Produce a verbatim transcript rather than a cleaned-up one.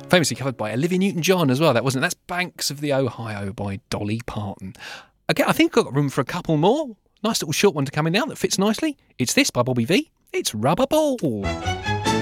Famously covered by Olivia Newton-John as well, that wasn't. That's Banks of the Ohio by Dolly Parton. Okay, I think I've got room for a couple more. Nice little short one to come in now that fits nicely. It's this by Bobby Vee. It's Rubber Ball.